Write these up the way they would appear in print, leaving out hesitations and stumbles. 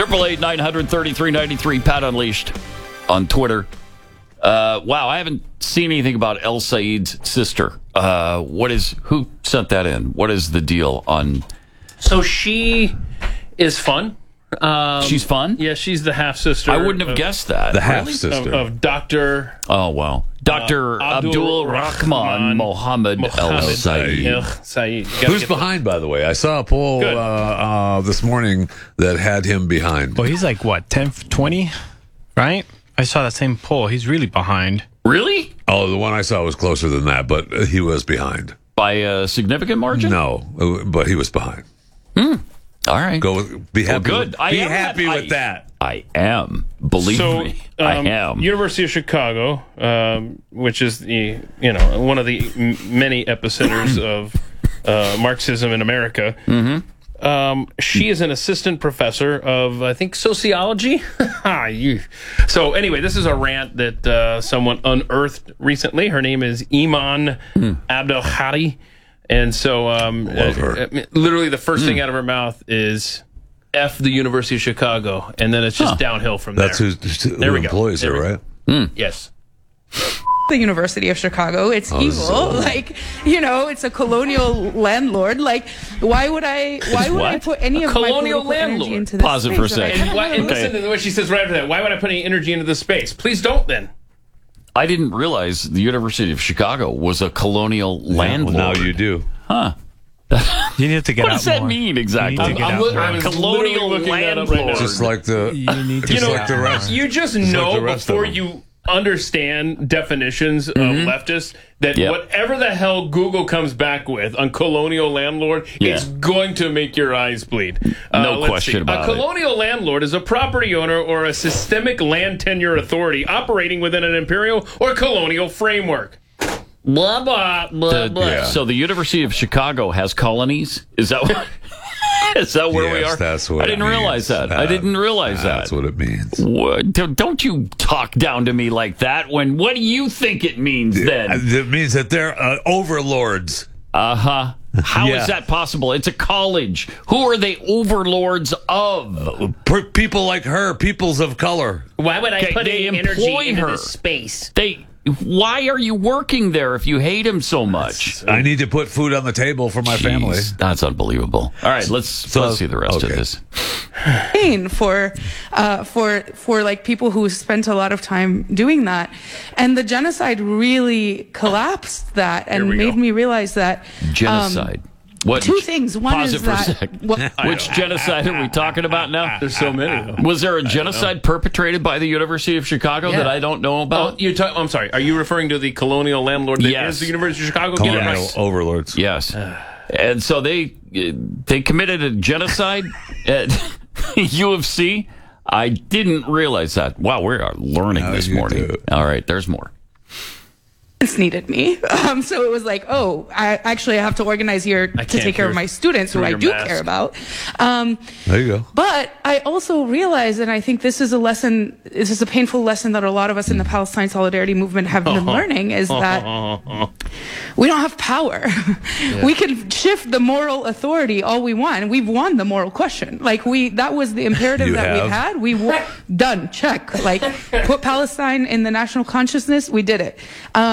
888-900-3393, Pat Unleashed on Twitter. Wow, I haven't seen anything about El Said's sister. Who sent that in? What is the deal on? So she is fun. She's fun? Yeah, she's the half-sister. I wouldn't have guessed that. The half-sister. Of Dr. Oh, wow. Dr. Abdul Rahman Mohammed El Said. Who's behind, by the way? I saw a poll this morning that had him behind. Well, he's like, what, 10, 20, right? I saw that same poll. He's really behind. Really? Oh, the one I saw was closer than that, but he was behind. By a significant margin? No, but he was behind. All right. Be happy. Good. Be happy with that. I am. Believe me, I am. University of Chicago, which is one of the many epicenters of Marxism in America. She is an assistant professor of, I think, sociology. So anyway, this is a rant that someone unearthed recently. Her name is Iman Abdelhadi. And so literally the first thing out of her mouth is F the University of Chicago. And then it's just downhill from there. That's who employs her, right? Yes. The University of Chicago. It's evil. It's a colonial landlord. Why would I put any of my political energy into this Pause it for a second. And listen to what she says right after that. Why would I put any energy into this space? Please don't then. I didn't realize the University of Chicago was a colonial landlord. Well, now you do. Huh. You need to get what out does that more. mean exactly? You need to get out more. Colonial landlord. Just like the rest. You just know before you understand definitions of leftists that whatever the hell Google comes back with on colonial landlord, it's going to make your eyes bleed. No question about it. A colonial landlord is a property owner or a systemic land tenure authority operating within an imperial or colonial framework. Blah, blah, blah, blah. So the University of Chicago has colonies? Is that what? Is that where we are? That's what I didn't realize that. I didn't realize that. That's what it means. Don't you talk down to me like that. What do you think it means then? It means that they're overlords. How is that possible? It's a college. Who are they overlords of? People like her, peoples of color. Why would I put any energy into this space? Why are you working there if you hate him so much? I need to put food on the table for my family. That's unbelievable. All right, let's see the rest of this. For people who spent a lot of time doing that, and the genocide really collapsed that and made me realize that genocide. Two things. One Pause is it for a sec. Which genocide are we talking about now? There's so many. Was there a genocide perpetrated by the University of Chicago that I don't know about? I'm sorry. Are you referring to the colonial landlord that is the University of Chicago? Colonial overlords. Yes. And so they committed a genocide at U of C. I didn't realize that. Wow, we are learning this morning. All right, there's more. Needed me. So it was like, I have to organize here to take care of my students who I do care about. There you go. But I also realized, and I think this is a painful lesson that a lot of us in the Palestine Solidarity Movement have been learning, is that we don't have power. We can shift the moral authority all we want, and we've won the moral question. That was the imperative that we had. Done. Check. Put Palestine in the national consciousness. We did it.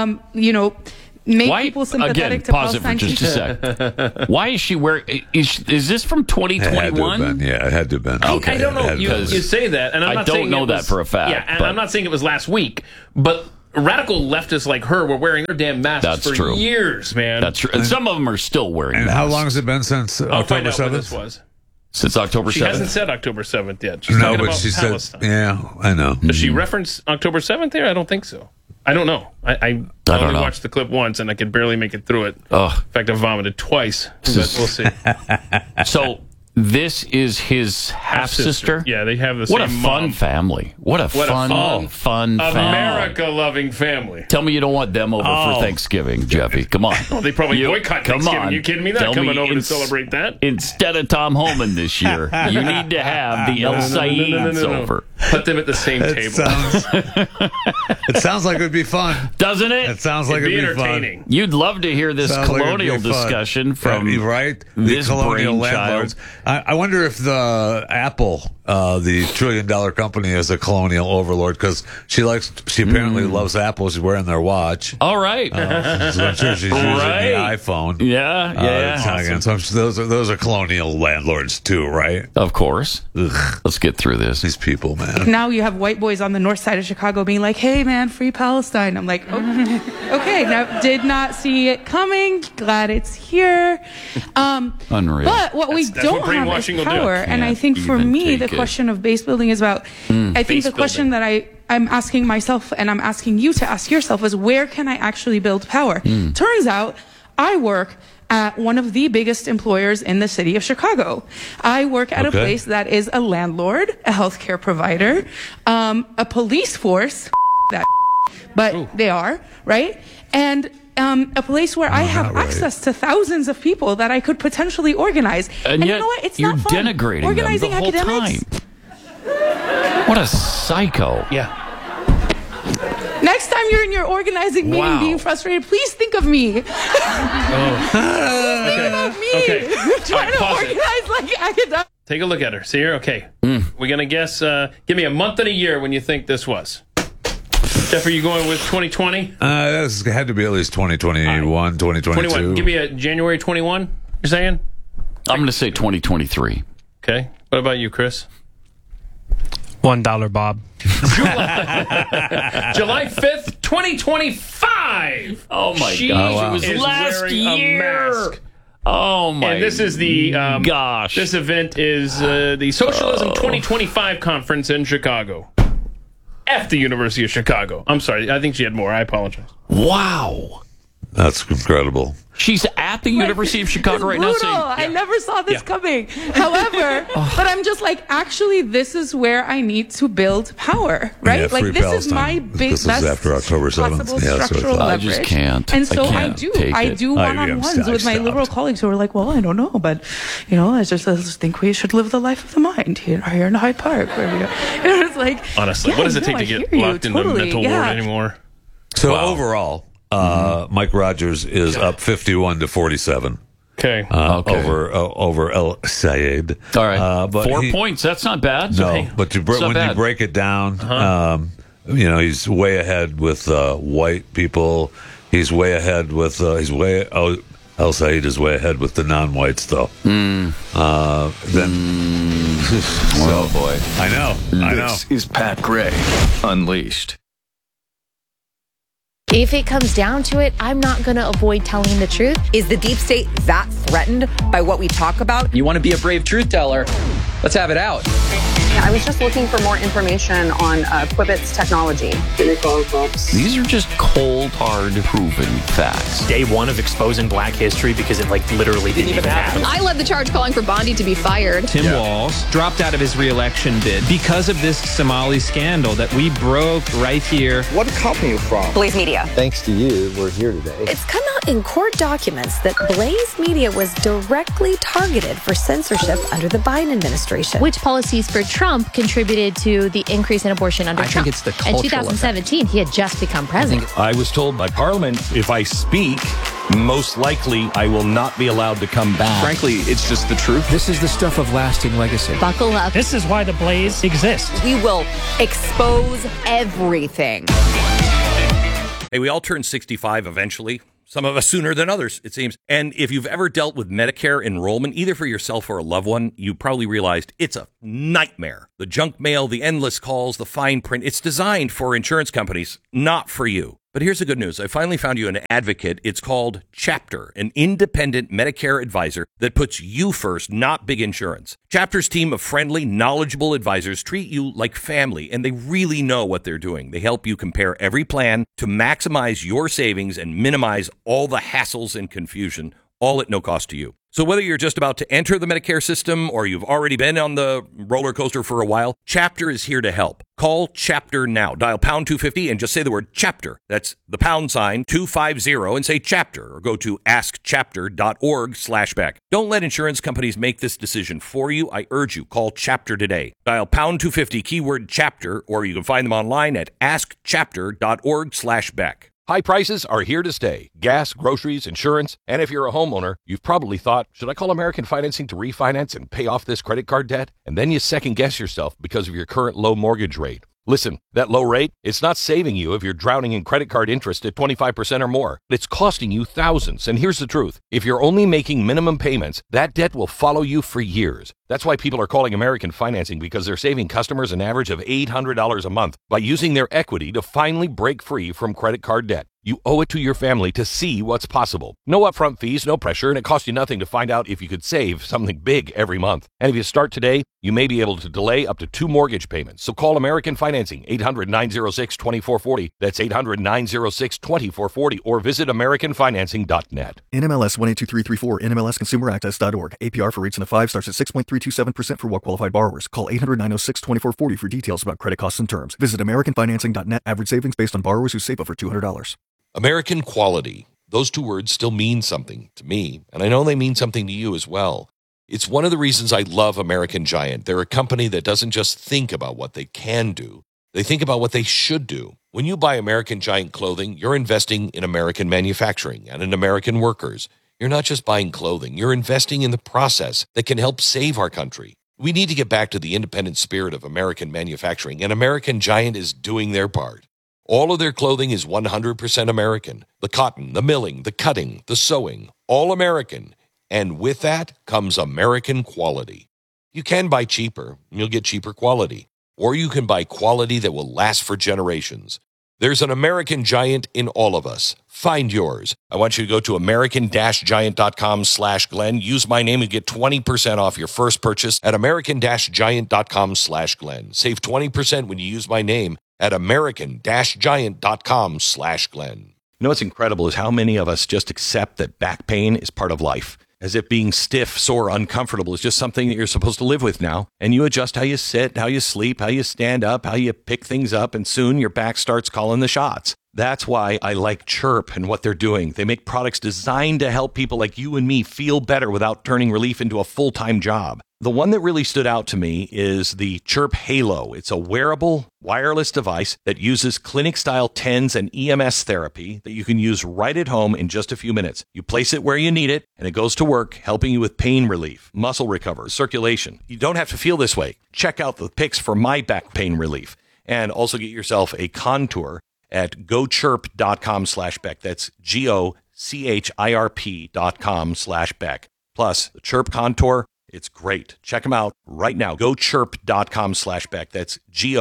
Make people sympathetic to Palestine. Pause it for just a sec. Why is she wearing? Is this from 2021? It had to have been. Okay. I don't know. You say that, and I don't know that for a fact. Yeah, and I'm not saying it was last week, but radical leftists like her were wearing their damn masks for years, man. That's true. And some of them are still wearing masks. And how long has it been since October 7th? This was. Since October 7th? She hasn't said October 7th yet. She's no, talking but about she Palestine. said, yeah, I know. Does she reference October 7th there? I don't think so. I don't know. I only watched the clip once, and I could barely make it through it. In fact, I vomited twice. But we'll see. So this is his half-sister? Yeah, they have the same What a fun mom. family. What a fun family. America-loving family. Tell me you don't want them over for Thanksgiving, Jeffy. Come on. Oh, they probably boycott Thanksgiving. You kidding me? They're not coming over to celebrate that. Instead of Tom Homan this year, you need to have the El Saids over. Put them at the same table. It sounds like it would be fun. Doesn't it? It sounds like it'd be entertaining. fun. You'd love to hear this Sounds like it'd colonial be fun. discussion from right? this The colonial brainchild. landlords. I wonder if the Apple, the $1 trillion company, is a colonial overlord because she apparently loves Apple. She's wearing their watch. All right. So I'm sure she's using the iPhone. Yeah. So those are colonial landlords too, right? Of course. Ugh. Let's get through this. These people, man. Now you have white boys on the north side of Chicago being like, hey, man, free Palestine. I'm like, okay, now did not see it coming. Glad it's here. Unreal. But what we That's don't what have brainwashing is will do. power. And I Can't think for even me, the take it. question of base building is about, I think Base the question building. that I'm asking myself and I'm asking you to ask yourself is, where can I actually build power? Turns out I work at one of the biggest employers in the city of Chicago. I work at a place that is a landlord, a healthcare provider, a police force, but they are, right? And a place where I have access to thousands of people that I could potentially organize. And you yet know what? It's you're not fun. denigrating Organizing them the whole academics. time. What a psycho. Yeah. Next time you're in your organizing meeting Wow. being frustrated, please think of me. Think about me. Okay. Trying to pause it. organize like academics. Take a look at her. See her? Okay. We're going to guess. Give me a month and a year when you think this was. Jeff, are you going with 2020? This had to be at least 2021, 2022. 21. Give me a January 21, you're saying? I'm going to say 2023. Okay. What about you, Chris? $1, Bob. July 5th, 2025. Oh, my She gosh. It was is last wearing year. a mask. Oh, my And this is the gosh. This event is the Socialism 2025 conference in Chicago. F the University of Chicago. I'm sorry. I think she had more. I apologize. Wow. That's incredible. She's at the University of Chicago right now Brutal. saying, I never saw this coming. However, but I'm just like, actually, this is where I need to build power, right? Yeah, like free this is Palestine. my This is after October 7th. possible Yeah, that's what I structural thought. I leverage. just can't. And so I I can't do. take I it. do one-on-ones with my liberal stopped. colleagues who are like, well, I don't know, but I just think we should live the life of the mind here in Hyde Park. Where we go. And it's like, Honestly, yeah, what does it no, take I to get hear you, locked in the totally, mental yeah. ward anymore? So overall, Mike Rogers is up 51 to 47 Okay. over El Sayed. all right, but 4 points. That's not bad. No, but It's not when you bad. break it down, he's way ahead with white people. He's way ahead with El Sayed is way ahead with the non-whites, though. Oh, boy. I know. This is Pat Gray Unleashed. If it comes down to it, I'm not going to avoid telling the truth. Is the deep state that threatened by what we talk about? You want to be a brave truth teller? Let's have it out. I was just looking for more information on Quibbit's technology. These are just cold, hard, proven facts. Day one of exposing black history because it literally didn't even happen. I led the charge calling for Bondi to be fired. Tim Walz dropped out of his re-election bid because of this Somali scandal that we broke right here. What company are you from? Blaze Media. Thanks to you, we're here today. It's come out in court documents that Blaze Media was directly targeted for censorship under the Biden administration. Which policies for Trump contributed to the increase in abortion under I Trump? think it's the In cultural 2017, he had just become president. I was told by Parliament if I speak, most likely I will not be allowed to come back. Frankly, it's just the truth. This is the stuff of lasting legacy. Buckle up. This is why the Blaze exists. We will expose everything. Hey, we all turn 65 eventually. Some of us sooner than others, it seems. And if you've ever dealt with Medicare enrollment, either for yourself or a loved one, you probably realized it's a nightmare. The junk mail, the endless calls, the fine print, it's designed for insurance companies, not for you. But here's the good news. I finally found you an advocate. It's called Chapter, an independent Medicare advisor that puts you first, not big insurance. Chapter's team of friendly, knowledgeable advisors treat you like family, and they really know what they're doing. They help you compare every plan to maximize your savings and minimize all the hassles and confusion, all at no cost to you. So whether you're just about to enter the Medicare system or you've already been on the roller coaster for a while, Chapter is here to help. Call Chapter now. Dial pound 250 and just say the word Chapter. That's the pound sign 250 and say Chapter, or go to askchapter.org/Beck. Don't let insurance companies make this decision for you. I urge you, call Chapter today. Dial pound 250 keyword Chapter, or you can find them online at askchapter.org/Beck. High prices are here to stay. Gas, groceries, insurance, and if you're a homeowner, you've probably thought, should I call American Financing to refinance and pay off this credit card debt? And then you second guess yourself because of your current low mortgage rate. Listen, that low rate, it's not saving you if you're drowning in credit card interest at 25% or more. It's costing you thousands. And here's the truth. If you're only making minimum payments, that debt will follow you for years. That's why people are calling American Financing, because they're saving customers an average of $800 a month by using their equity to finally break free from credit card debt. You owe it to your family to see what's possible. No upfront fees, no pressure, and it costs you nothing to find out if you could save something big every month. And if you start today, you may be able to delay up to 2 mortgage payments. So call American Financing, 800-906-2440. That's 800-906-2440, or visit AmericanFinancing.net. NMLS 182334, NMLSConsumerAccess.org. APR for rates in the 5 starts at 6.327% for well-qualified borrowers. Call 800-906-2440 for details about credit costs and terms. Visit AmericanFinancing.net. Average savings based on borrowers who save over $200. American quality. Those 2 words still mean something to me, and I know they mean something to you as well. It's one of the reasons I love American Giant. They're a company that doesn't just think about what they can do. They think about what they should do. When you buy American Giant clothing, you're investing in American manufacturing and in American workers. You're not just buying clothing. You're investing in the process that can help save our country. We need to get back to the independent spirit of American manufacturing, and American Giant is doing their part. All of their clothing is 100% American. The cotton, the milling, the cutting, the sewing, all American. And with that comes American quality. You can buy cheaper, and you'll get cheaper quality. Or you can buy quality that will last for generations. There's an American Giant in all of us. Find yours. I want you to go to american-giant.com/Glenn. Use my name and get 20% off your first purchase at american-giant.com/Glenn. Save 20% when you use my name at american-giant.com/Glenn. You know what's incredible is how many of us just accept that back pain is part of life, as if being stiff, sore, uncomfortable is just something that you're supposed to live with now. And you adjust how you sit, how you sleep, how you stand up, how you pick things up, and soon your back starts calling the shots. That's why I like Chirp and what they're doing. They make products designed to help people like you and me feel better without turning relief into a full-time job. The one that really stood out to me is the Chirp Halo. It's a wearable, wireless device that uses clinic-style TENS and EMS therapy that you can use right at home in just a few minutes. You place it where you need it, and it goes to work, helping you with pain relief, muscle recovery, circulation. You don't have to feel this way. Check out the pics for my back pain relief, and also get yourself a Contour at gochirp.com/Beck. That's GOCHIRP.com/Beck. Plus, the Chirp Contour, it's great. Check them out right now. GoChirp.com/Beck. That's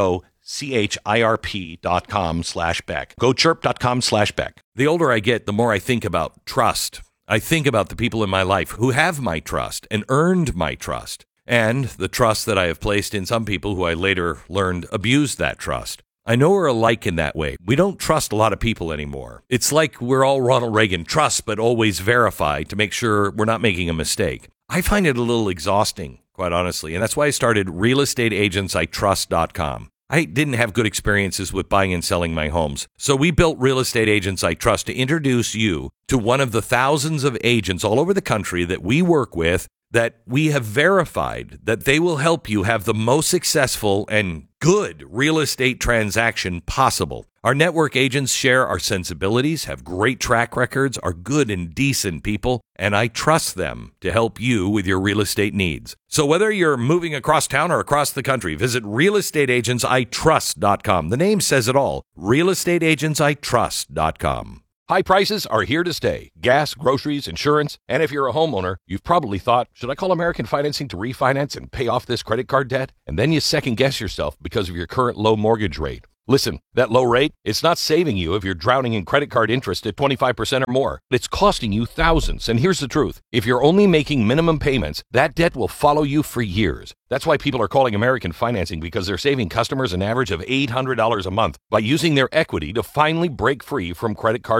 GOCHIRP.com/Beck. GoChirp.com/Beck. The older I get, the more I think about trust. I think about the people in my life who have my trust and earned my trust, and the trust that I have placed in some people who I later learned abused that trust. I know we're alike in that way. We don't trust a lot of people anymore. It's like we're all Ronald Reagan, trust but always verify to make sure we're not making a mistake. I find it a little exhausting, quite honestly, and that's why I started realestateagentsitrust.com. I didn't have good experiences with buying and selling my homes, so we built Real Estate Agents I Trust to introduce you to one of the thousands of agents all over the country that we work with, that we have verified that they will help you have the most successful and good real estate transaction possible. Our network agents share our sensibilities, have great track records, are good and decent people, and I trust them to help you with your real estate needs. So whether you're moving across town or across the country, visit realestateagentsitrust.com. The name says it all, realestateagentsitrust.com. High prices are here to stay. Gas, groceries, insurance, and if you're a homeowner, you've probably thought, should I call American Financing to refinance and pay off this credit card debt? And then you second guess yourself because of your current low mortgage rate. Listen, that low rate, it's not saving you if you're drowning in credit card interest at 25% or more. It's costing you thousands. And here's the truth. If you're only making minimum payments, that debt will follow you for years. That's why people are calling American Financing, because they're saving customers an average of $800 a month by using their equity to finally break free from credit card debt.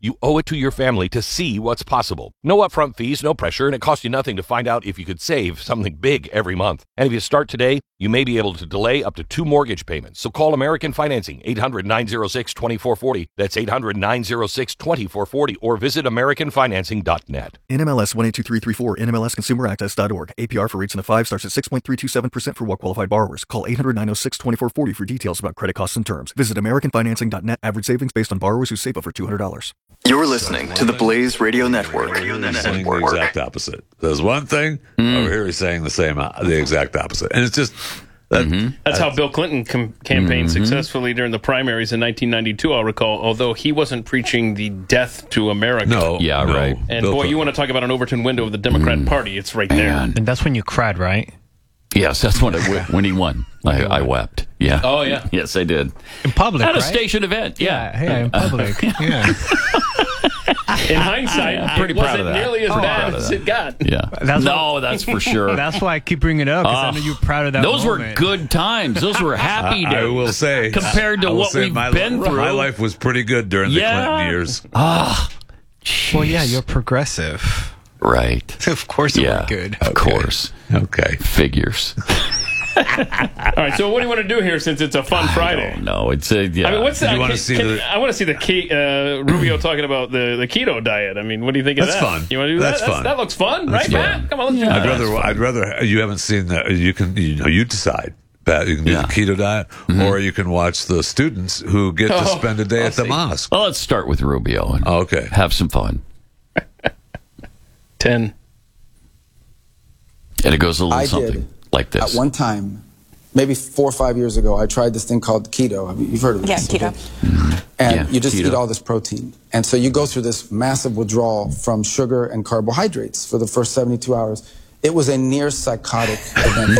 You owe it to your family to see what's possible. No upfront fees, no pressure, and it costs you nothing to find out if you could save something big every month. And if you start today, you may be able to delay up to 2 mortgage payments. So call American Financing, 800-906-2440. That's 800-906-2440, or visit AmericanFinancing.net. NMLS 182334, NMLSConsumerAccess.org. APR for rates in the 5 starts at 6.327% for well-qualified borrowers. Call 800-906-2440 for details about credit costs and terms. Visit AmericanFinancing.net. Average savings based on borrowers who save over $200. You're listening to the Blaze Radio Network. Saying the exact opposite. There's one thing, over here he's saying the exact opposite. And it's just... That's how Bill Clinton campaigned successfully during the primaries in 1992, I'll recall, although he wasn't preaching the death to America. No. Right. And Bill Clinton. You want to talk about an Overton window of the Democrat Party, it's right there. And that's when you cried, right? Yes, that's when he won. I wept. Yeah. Oh, yeah. Yes, I did. In public, At a right? station event, yeah. In public. Yeah. In hindsight, I'm pretty it proud of wasn't that. nearly as bad as it got. Yeah. That's for sure. That's why I keep bringing it up, because I know you're proud of that Those moment. were good times. Those were happy days. I will say, compared to what we've been through. My life was pretty good during the Clinton years. Well, yeah, you're progressive. Right. Of course it was good. Of course. Okay. Figures. All right, so what do you want to do here since it's a fun Friday? No, it's a. Yeah. I mean, what's that? I want to see the Rubio talking about the keto diet. I mean, what do you think of that? That's fun. You want to do That's that? fun. That looks fun, right, fun. Matt? Come on, let's do that. I'd rather you haven't seen that. You decide. Pat, you can do the keto diet, or you can watch the students who get to spend a day at the mosque. Well, let's start with Rubio and have some fun. 10. And it goes a little something like this. At one time, maybe 4 or 5 years ago, I tried this thing called keto. You've heard of this? Yeah, keto. And you just eat all this protein. And so you go through this massive withdrawal from sugar and carbohydrates for the first 72 hours. It was a near psychotic event.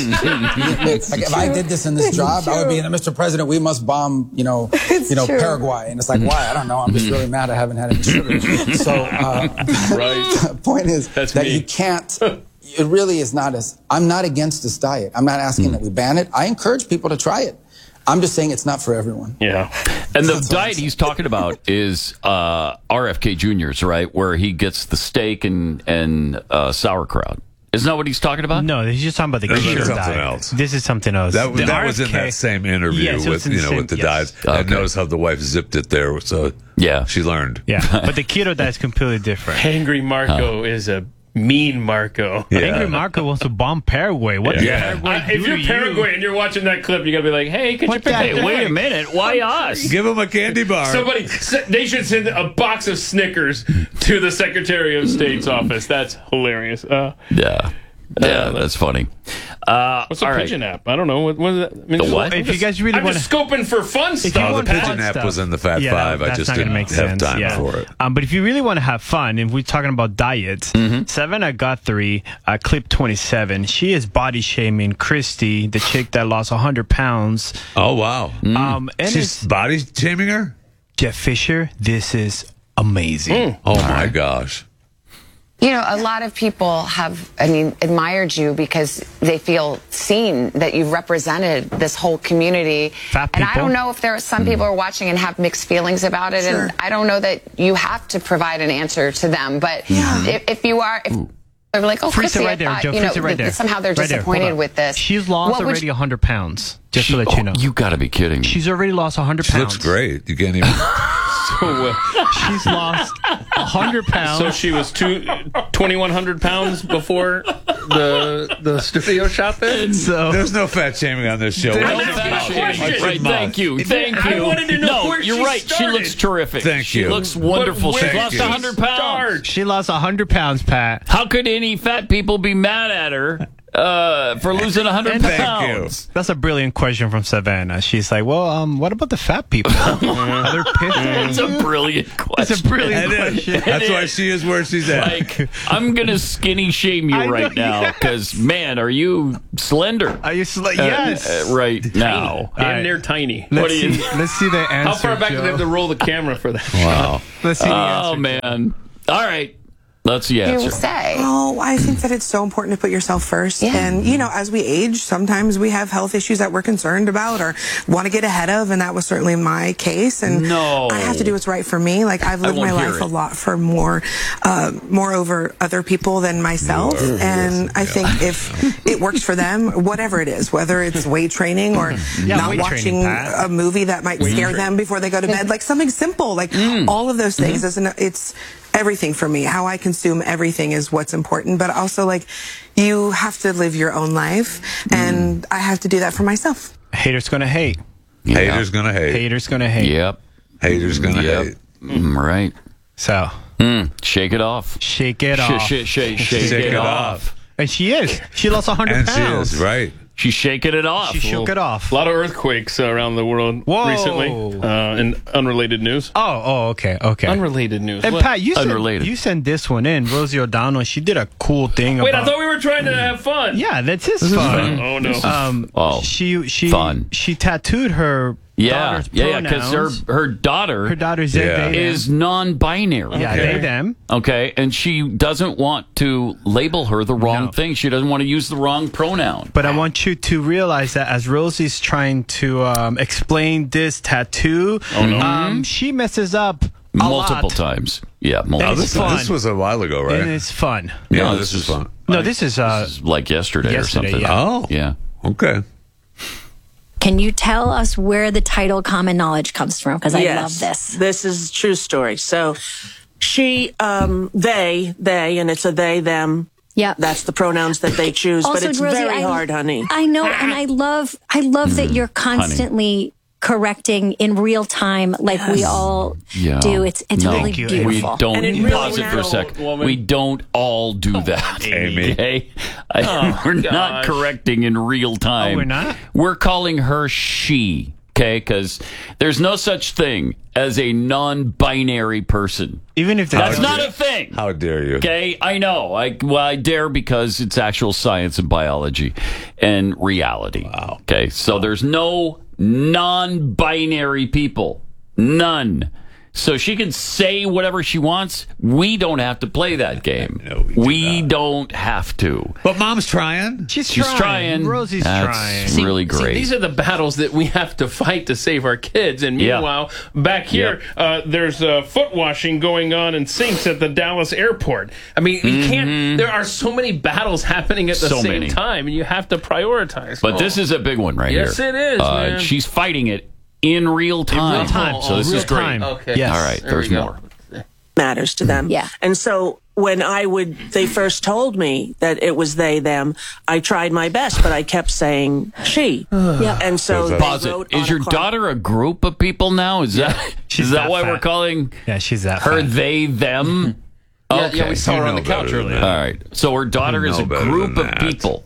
Like if I did this in this job, I would be, Mr. President, we must bomb, Paraguay. And it's like, why? I don't know. I'm just really mad I haven't had any sugar. So, the point is you can't. It really is not I'm not against this diet. I'm not asking that we ban it. I encourage people to try it. I'm just saying it's not for everyone. Yeah. And the diet he's talking about is RFK Jr.'s, right? Where he gets the steak and sauerkraut. Isn't that what he's talking about? No, he's just talking about the keto diet. Else. This is something else. That was in that same interview with the diet. And notice how the wife zipped it there. So she learned. Yeah, but the keto diet is completely different. Angry Marco is a mean Marco. Yeah. Angry Marco wants to bomb Paraguay. What did Paraguay do if you're to Paraguay and you're watching that clip, you gotta be like, hey, could you pick that Wait a back? minute. Why us? Give him a candy bar. They should send a box of Snickers to the Secretary of State's office. That's hilarious. That's funny. What's a pigeon app? I don't know. What is that? I mean, The what? If you guys really I'm want just scoping for fun stuff. The pigeon app was in the Fat Five. I just didn't have time for it. But if you really want to have fun, if we're talking about diets, Savannah Guthrie, clip 27, she is body shaming Christy, the chick that lost 100 pounds. Oh, wow. And she's body shaming her? Jeff Fisher, this is amazing. Oh, my gosh. You know, a lot of people admired you because they feel seen, that you've represented this whole community. And I don't know if there are some people are watching and have mixed feelings about it. Sure. And I don't know that you have to provide an answer to them. But if you are, they're like, oh, Freeze Chrissy, it right there, Joe. Freeze it right there. Somehow they're Right there. disappointed Hold on. with this. She's lost already 100 pounds, just to let you know. You got to be kidding me. She's already lost 100 She pounds. looks great. You can't even... She's lost 100 pounds. So she was 2,100 pounds before the studio shot there? So there's no fat shaming on this show. No fat shaming. Right, thank you. I wanted to know where you're she right. started. She looks terrific. Thank you. She looks wonderful. She lost 100 pounds. Start. She lost 100 pounds, Pat. How could any fat people be mad at her for losing 100 pounds? That's a brilliant question from Savannah. She's like, well, what about the fat people? Are they pissed at It's you? a brilliant question. It's a brilliant question. That's why she is where she's at. Like, I'm going to skinny shame you right now because, man, are you slender? Are you yes. Right now. Damn near tiny. Let's see the answer. How far back Joe. do they have to roll the camera for that? Wow. Let's see the Oh, answer. man. All right. That's the answer. Say? Oh, I think that it's so important to put yourself first. Yeah. And, as we age, sometimes we have health issues that we're concerned about or want to get ahead of, and that was certainly my case. And I have to do what's right for me. Like, I've lived my life a lot for more over other people than myself. And I think if it works for them, whatever it is, whether it's weight training or not watching a movie that might scare them before they go to bed, like something simple, like all of those things, it's everything for me. How I consume everything is what's important, but also, like, you have to live your own life, and I have to do that for myself. Haters gonna hate. Yeah. Haters gonna hate. Haters gonna hate. Yep. Haters gonna hate. Right. So, shake it off. Shake it off. Shake it off. And she is. She lost 100 pounds. And she is, right. She's shaking it off. She shook it off. A lot of earthquakes around the world recently. In unrelated news. Okay. Unrelated news. And what? Pat, you sent this one in. Rosie O'Donnell, she did a cool thing. Wait, I thought we were trying to have fun. Yeah, that's his fun. Oh no. She tattooed her. Yeah, because her daughter is non-binary. Yeah, they, them. Okay, and she doesn't want to label her the wrong thing. She doesn't want to use the wrong pronoun. But I want you to realize that as Rosie's trying to explain this tattoo, she messes up multiple times. Yeah, multiple times. This was a while ago, right? And it's fun. Yeah, no, this is fun. No, this is like yesterday or something. Yeah. Oh, yeah. Okay. Can you tell us where the title Common Knowledge comes from? Because I love this. This is a true story. So she, they, and it's a they, them. Yeah. That's the pronouns that they choose, also, but it's Rosie, very hard, honey. I know, and I love that you're constantly correcting in real time like we all do. It's really beautiful. We don't, pause it for a sec. We don't all do that, Amy. Okay? We're not correcting in real time. Oh, we're not? We're calling her she, okay? Because there's no such thing as a non-binary person. Even if that's not a thing. How dare you? Okay, I know. I dare because it's actual science and biology and reality. Wow. Okay, so there's no non-binary people. None. So she can say whatever she wants. We don't have to play that game. No, we don't have to. But Mom's trying. She's trying. Rosie's trying. That's really great. These are the battles that we have to fight to save our kids. And meanwhile, back here, there's foot washing going on in sinks at the Dallas airport. I mean, you can't. There are so many battles happening at the same time, and you have to prioritize. But this is a big one right here. Yes, it is, man. She's fighting it in real time. So this is great. Okay. Yes. All right, there's more. Matters to them. Yeah. And so when they first told me that it was they, them, I tried my best, but I kept saying she. And so pause it. Is your daughter a group of people now? Is that why we're calling she's that her fat. They, them? Okay. Yeah, we saw her on the couch earlier. All right. So her daughter is a group of people.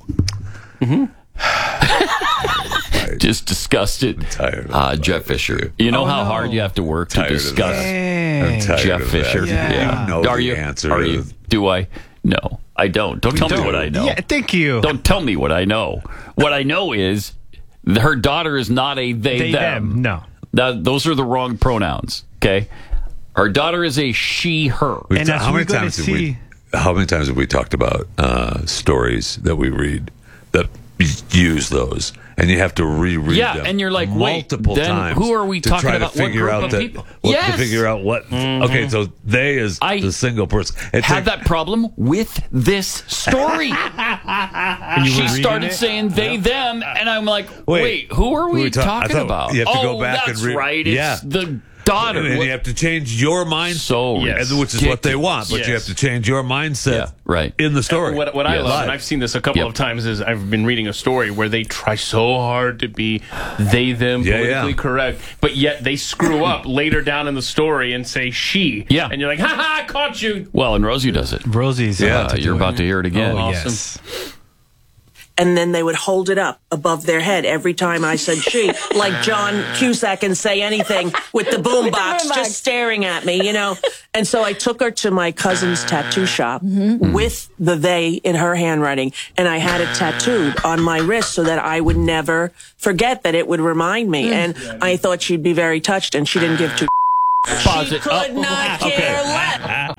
Just disgusted. I'm tired. Jeff Fisher. You know how hard you have to work to discuss Jeff Fisher? Yeah. You know Are the you? answer. Are you? Do I? No, I don't. Don't tell me what I know. Yeah, thank you. Don't tell me what I know. What I know is her daughter is not a they them. No. Those are the wrong pronouns. Okay. Her daughter is a she, her. And how many times have we talked about stories that we read that use those, and you have to reread them. And you're like, multiple times. Who are we talking try about? To figure what out group of people? To figure out what. Okay, so they is the single person. Had that problem with this story. She started saying they, them, and I'm like, wait, who are we talking about? You have to go back that's and read. Right. It's the daughter. And you have to change your mindset, which is what they want. But you have to change your mindset in the story. What I love, and I've seen this a couple of times, is I've been reading a story where they try so hard to be they, them, politically correct, but yet they screw up later down in the story and say she. Yeah. And you're like, ha, I caught you. Well, and Rosie does it. Rosie's you're about to hear it again. Oh, awesome. Yes. And then they would hold it up above their head every time I said she, like John Cusack and Say Anything with the boombox just staring at me, And so I took her to my cousin's tattoo shop with the they in her handwriting, and I had it tattooed on my wrist so that I would never forget, that it would remind me. And I thought she'd be very touched, and she didn't give two. Pause she it. could not care less.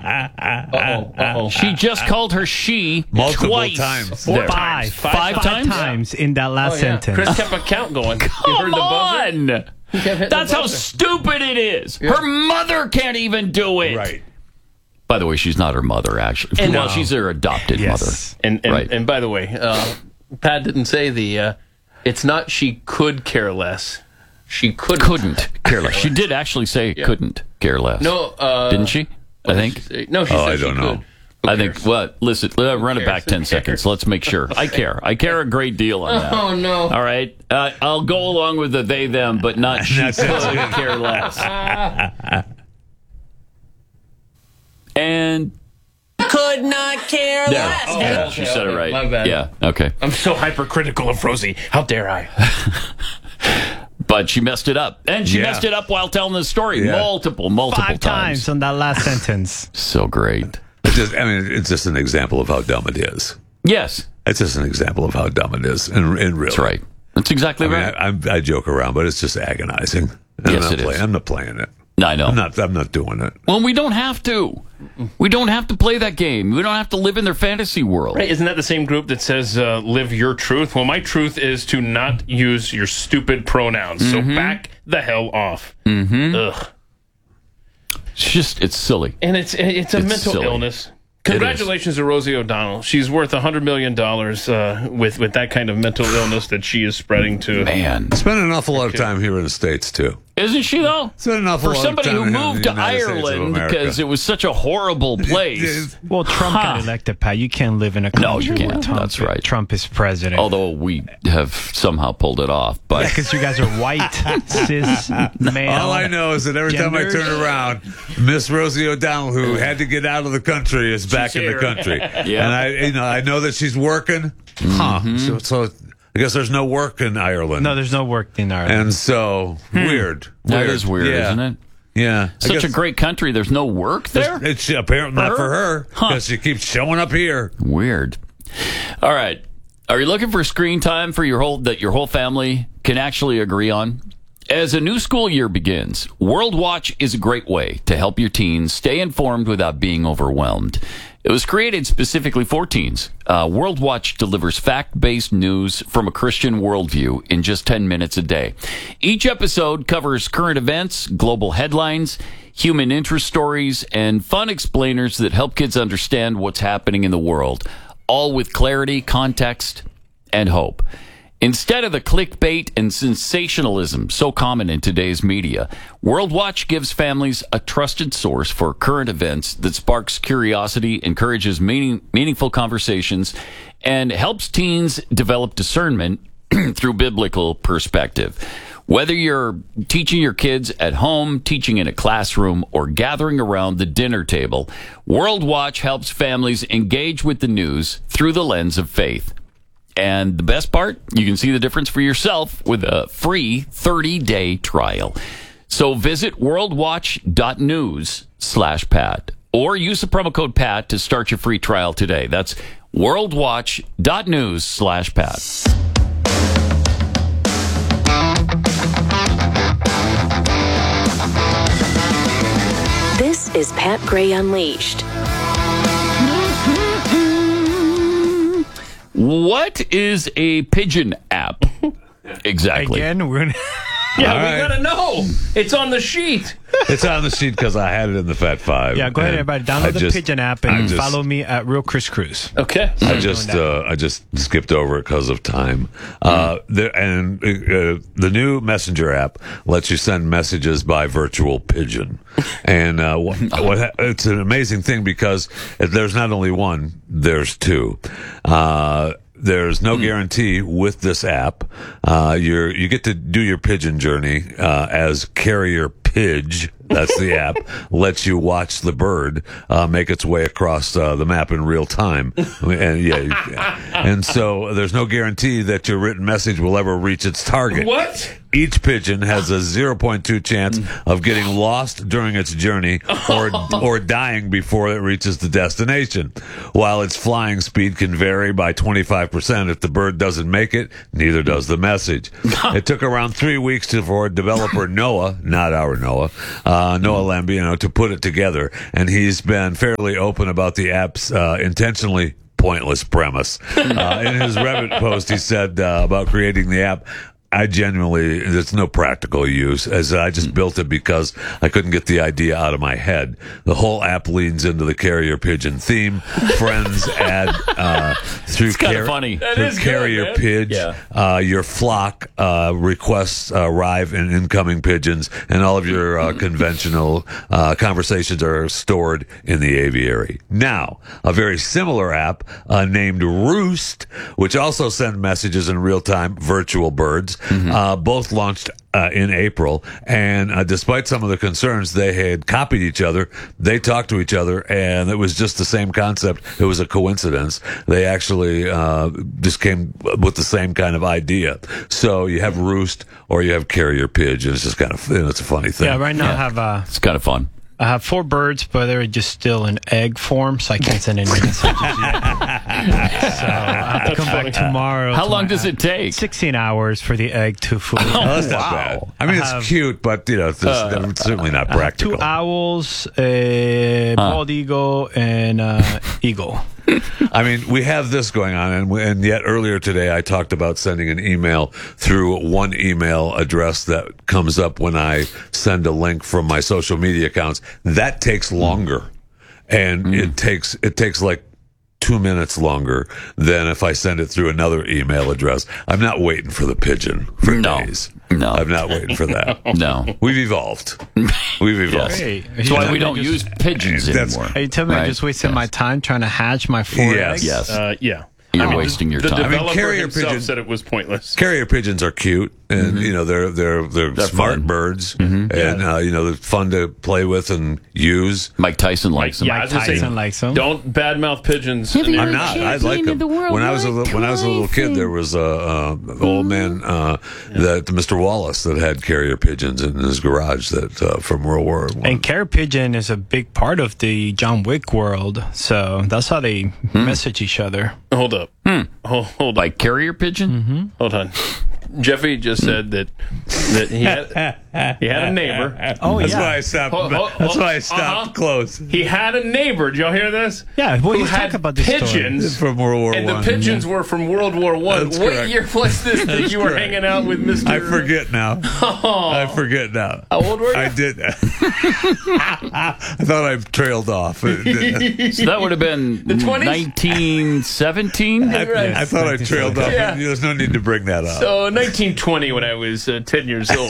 She just called her she multiple twice. times. There. Five times in that last sentence. Chris kept a count going. Come on! That's how stupid it is. Her mother can't even do it. Right. By the way, she's not her mother, actually. And, well, she's her adopted mother. And by the way, Pat didn't say it's not she could care less. She couldn't care less. She did actually say couldn't care less. No, didn't she? I think. No, she said I don't know. I think. What? Listen, run it back 10 seconds. Let's make sure. I care. I care a great deal on that. Oh no! All right, I'll go along with the they them, but not she could care less. And could not care less. Yeah, she said it right. My bad. Yeah. Okay. I'm so hypercritical of Rosie. How dare I? But she messed it up. And she messed it up while telling the story multiple 5 times on that last sentence. So great. It's just an example of how dumb it is. Yes. It's just an example of how dumb it is. And really. That's right. That's exactly right. I joke around, but it's just agonizing. Yes, it is. I'm not playing it. No, I know. I'm not doing it. Well, we don't have to. We don't have to play that game. We don't have to live in their fantasy world. Right? Isn't that the same group that says live your truth? Well, my truth is to not use your stupid pronouns. So back the hell off. Ugh. It's silly. And it's a mental silly. illness. Congratulations to Rosie O'Donnell. She's worth $100 million with that kind of mental illness that she is spreading to. Man. Spent an awful lot of time here in the States, too. Isn't she, though? Spent an awful For lot somebody of time who here in moved the to United States of Ireland America. because it was such a horrible place. Well, Trump got elected, Pat. You can't live in a country No, you where can't. That's right. Trump is president. Although we have somehow pulled it off. But because you guys are white, cis, male. All I know is that every time I turn around, Miss Rosie O'Donnell, who had to get out of the country, is back in the country. Yeah. And I know that she's working. So I guess there's no work in Ireland. No, there's no work in Ireland. And so, weird. That is weird, isn't it? Yeah. Such a great country. There's no work there? It's apparently not for her because she keeps showing up here. Weird. All right. Are you looking for screen time for your whole family can actually agree on? As a new school year begins, World Watch is a great way to help your teens stay informed without being overwhelmed. It was created specifically for teens. World Watch delivers fact-based news from a Christian worldview in just 10 minutes a day. Each episode covers current events, global headlines, human interest stories, and fun explainers that help kids understand what's happening in the world, all with clarity, context, and hope. Instead of the clickbait and sensationalism so common in today's media, World Watch gives families a trusted source for current events that sparks curiosity, encourages meaningful conversations, and helps teens develop discernment through biblical perspective. Whether you're teaching your kids at home, teaching in a classroom, or gathering around the dinner table, World Watch helps families engage with the news through the lens of faith. And the best part, you can see the difference for yourself with a free 30-day trial. So visit worldwatch.news/Pat or use the promo code PAT to start your free trial today. That's worldwatch.news/Pat. This is Pat Gray Unleashed. What is a pigeon app? Exactly. Again, we're Yeah, we gotta know. It's on the sheet. It's on the sheet because I had it in the Fat Five. Yeah, go ahead, everybody. Download the Pigeon app and follow me at Real Chris Cruz. Okay. I just skipped over it because of time. The new Messenger app lets you send messages by virtual pigeon, and it's an amazing thing because there's not only one, there's two. There's no guarantee with this app. You get to do your pigeon journey as Carrier Pidge. That's the app. Lets you watch the bird make its way across the map in real time. And so there's no guarantee that your written message will ever reach its target. What? Each pigeon has a 0.2 chance of getting lost during its journey or dying before it reaches the destination. While its flying speed can vary by 25%, if the bird doesn't make it, neither does the message. It took around 3 weeks for developer Noah, not our Noah, Noah Lambino, to put it together. And he's been fairly open about the app's intentionally pointless premise. In his Reddit post, he said about creating the app, I genuinely, there's no practical use, as I just built it because I couldn't get the idea out of my head. The whole app leans into the carrier pigeon theme. Friends add through carrier pigeon. Your flock requests arrive in incoming pigeons, and all of your conventional conversations are stored in the aviary. Now, a very similar app named Roost, which also sends messages in real time, virtual birds. Both launched in April, and despite some of the concerns, they had copied each other. They talked to each other, and it was just the same concept. It was a coincidence. They actually just came with the same kind of idea. So you have Roost or you have carrier pigeon. It's just kind of, it's a funny thing. Yeah, right now I have it's kind of fun. I have 4 birds, but they're just still in egg form, so I can't send any messages yet. So I have to come back tomorrow. How long does it take? 16 hours for the egg to fully. That's not bad. I mean, it's cute, but it's certainly not practical. 2 owls, a bald eagle, and eagle. I mean, we have this going on, and yet earlier today I talked about sending an email through one email address that comes up when I send a link from my social media accounts. That takes longer, and it takes like 2 minutes longer than if I send it through another email address. I'm not waiting for the pigeon for days. No, I'm not waiting for that. No, we've evolved. We've evolved. That's why we don't use pigeons anymore. Are you telling me I just wasted my time trying to hatch my 4 eggs? Yes. Yeah. You're wasting your time. The developer himself said it was pointless. Carrier pigeons are cute, and they're smart birds, and they're fun to play with and use. Mike Tyson likes them. Mike Tyson likes them. Don't badmouth pigeons. I'm not. I like them. When I was a little kid, there was a old man that Mr. Wallace that had carrier pigeons in his garage that from World War I. And carrier pigeon is a big part of the John Wick world, so that's how they message each other. Hold up. Hold on. Like carrier pigeon? Hold on. Jeffy just said that he had a neighbor. Oh, that's why I stopped. That's why I stopped close. He had a neighbor. Did y'all hear this? Yeah. Who had about this pigeons from World War I, and the pigeons were from World War I. What year was this that you were hanging out with Mr.? I forget now. I forget now. How old were you? I did. I thought I trailed off. So that would have been the 20s? 1917. I thought I trailed off. Yeah. There's no need to bring that up. So 1920 when I was 10 years old.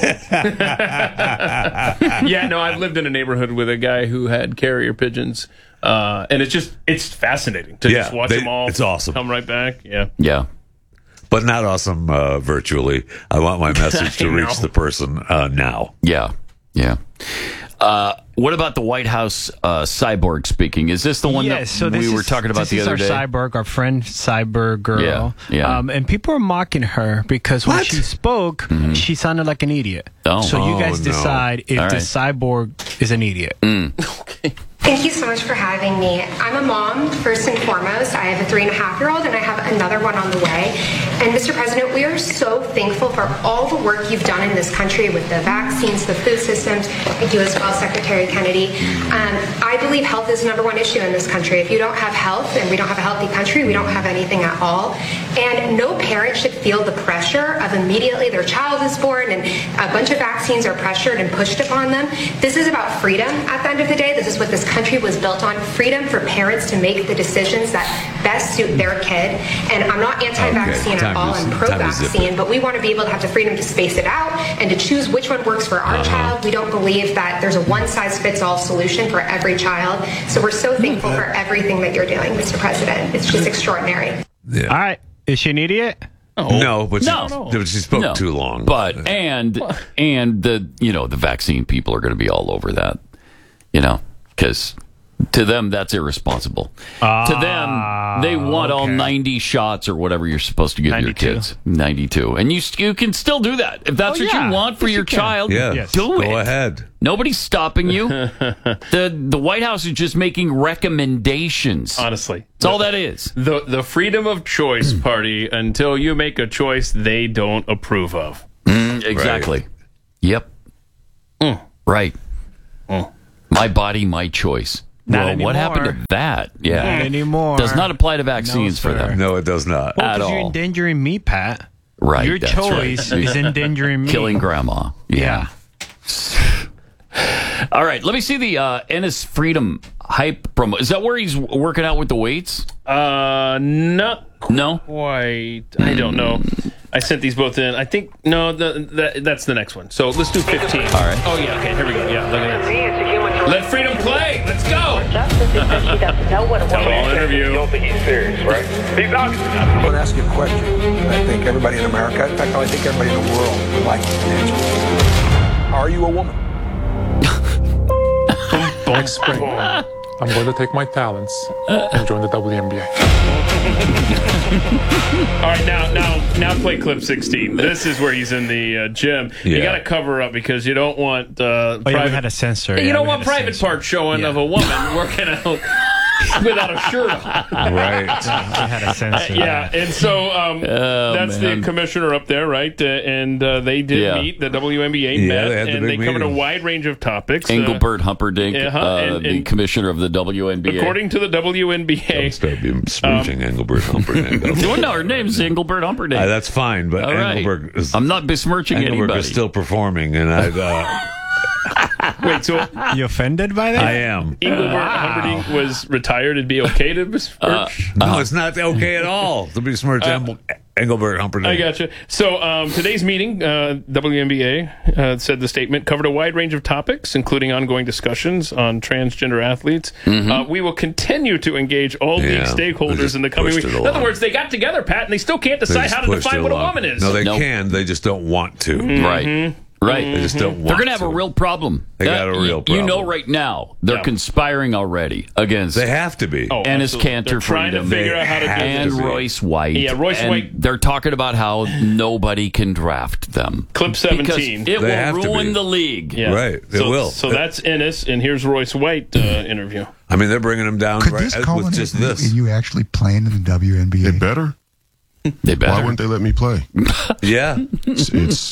Yeah, no, I've lived in a neighborhood with a guy who had carrier pigeons. And it's fascinating to just watch them all. It's awesome. Come right back. Yeah. Yeah. But not awesome virtually. I want my message to reach the person now. Yeah. Yeah. What about the White House cyborg speaking? Is this the one that we were talking about the other day? This is our cyborg, our friend cyborg girl. Yeah. And people are mocking her because when she spoke, she sounded like an idiot. So you guys decide if the cyborg is an idiot. Okay. Thank you so much for having me. I'm a mom, first and foremost. I have a 3.5-year-old, and I have another one on the way. And Mr. President, we are so thankful for all the work you've done in this country with the vaccines, the food systems. Thank you as well, Secretary Kennedy. I believe health is the #1 issue in this country. If you don't have health and we don't have a healthy country, we don't have anything at all. And no parent should feel the pressure of immediately their child is born and a bunch of vaccines are pressured and pushed upon them. This is about freedom at the end of the day. This is what this country was built on, freedom for parents to make the decisions that best suit their kid. And I'm not anti-vaccine at all. I'm pro-vaccine, but we want to be able to have the freedom to space it out and to choose which one works for our child. We don't believe that there's a one-size-fits-all solution for every child. So we're so thankful for everything that you're doing, Mr. President. It's just extraordinary. Yeah. All right. Is she an idiot? No, but she spoke too long. But and the vaccine people are going to be all over that, because to them that's irresponsible. To them, they want all 90 shots or whatever you're supposed to give 92. Your kids. 92, and you can still do that if that's what you want for your child. Yeah, do it. Go ahead. Nobody's stopping you. The White House is just making recommendations. Honestly, that's all that is. The freedom of choice party. Until you make a choice they don't approve of. Exactly. Right. Yep. Right. My body, my choice. Not Well, anymore. what happened to that? Yeah. Not anymore. Does not apply to vaccines for them. No, it does not. Well, At 'cause all. you're endangering me, Pat. Right. Your that's choice right. is endangering me. Killing grandma. Yeah. All right. Let me see the Ennis Freedom hype promo. Is that where he's working out with the weights? Not quite. I don't know. I sent these both in. I think, no, that's the next one. So let's do 15. All right. Oh, yeah, okay, here we go. Yeah, look at that. Let freedom play. Let's go. Tell all interview. You don't think he's serious, right? I'm going to ask you a question. I think everybody in America, in fact, I think everybody in the world would like to answer. Are you a woman? Next spring, I'm going to take my talents and join the WNBA. All right, now play clip 16. This is where he's in the gym. You got to cover up because you don't want private. we had a censor. You don't want private parts showing of a woman working out without a shirt on. Right. We had a censor. Yeah, and so that's man. the commissioner up there, right? And they did meet. The WNBA met, they had the and they big covered a meeting. wide range of topics. Engelbert Humperdinck, and the commissioner of the WNBA. According to the WNBA, Don't start being smooching Engelbert Humperdinck. Well, no, her name's Engelbert Humperdinck. That's fine, but All right. Engelbert is... I'm not besmirching Engelbert anybody. is still performing, and wait, so You offended by that? I am. Engelbert Humperdinck was retired. It'd be okay to besmirch? No, it's not okay at all to besmirch Engelbert Humperdinck. I gotcha. So today's meeting, WNBA said the statement covered a wide range of topics, including ongoing discussions on transgender athletes. We will continue to engage all league stakeholders in the coming week. In other words, they got together, Pat, and they still can't decide how to define what a woman is. No, they can. They just don't want to. Right. Right. They just don't want They're going to have a real problem. They got a real problem. You know right now, they're conspiring already against... They have to be. Ennis Cantor They're trying to Freedom figure out how to do and this. Royce White. Yeah, Royce and White. They're talking about how nobody can draft them. Clip 17. Because it will ruin the league. Yeah. Right. It will. So that's Ennis, and here's Royce White interview. I mean, they're bringing him down Could right this culminate with just in this. you actually playing in the WNBA? They better. They better. Why wouldn't they let me play? Yeah. It's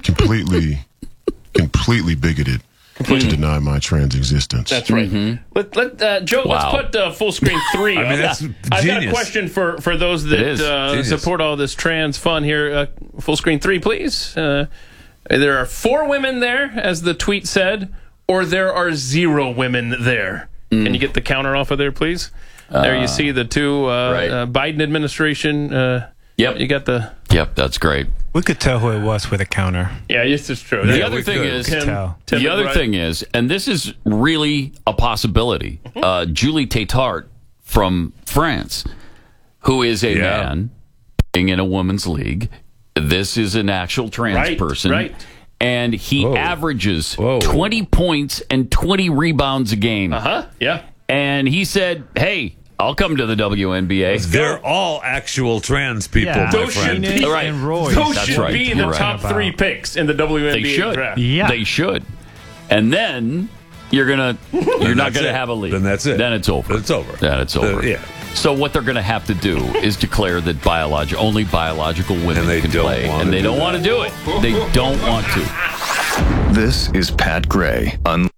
completely bigoted to deny my trans existence. That's right. Let Joe, let's put full screen 3 I mean, up. that's I've got a genius. question for those that support all this trans fun here. Full screen 3, please. There are 4 women there, as the tweet said, or there are 0 women there. Can you get the counter off of there, please? There you see the two Biden administration. Yep. You got the... Yep, that's great. We could tell who it was with a counter. Yeah, this is true. The other thing is, and this is really a possibility. Julie Tétart from France, who is a man playing in a women's league. This is an actual trans person. Right. And he averages 20 points and 20 rebounds a game. Yeah. And he said, hey, I'll come to the WNBA. They're all actual trans people, my Those friend. should be, those That's should right. be the You're top right. 3 picks in the WNBA They should. draft. They should. And then you're not gonna have a league. Then that's it. Then it's over. It's over. Then it's over. Yeah. So what they're going to have to do is declare that only biological women can play, and they don't want to do it. They don't want to. This is Pat Gray.